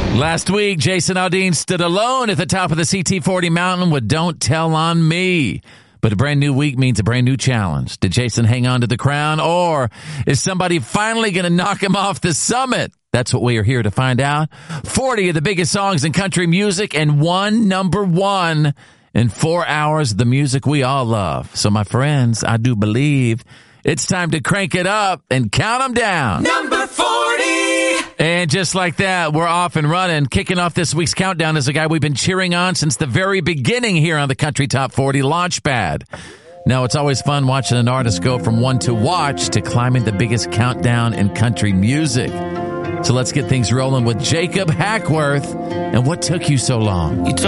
Last week, Jason Aldean stood alone at the top of the CT40 mountain with Don't Tell on Me. But a brand new week means a brand new challenge. Did Jason hang on to the crown, or is somebody finally going to knock him off the summit? That's what we are here to find out. 40 of the biggest songs in country music and one number one in 4 hours of the music we all love. So, my friends, I do believe it's time to crank it up and count them down. Number 40! And just like that, we're off and running. Kicking off this week's countdown is a guy we've been cheering on since the very beginning here on the Country Top 40, Launchpad. Now, it's always fun watching an artist go from one to watch to climbing the biggest countdown in country music. So let's get things rolling with Jacob Hackworth. And what took you so long?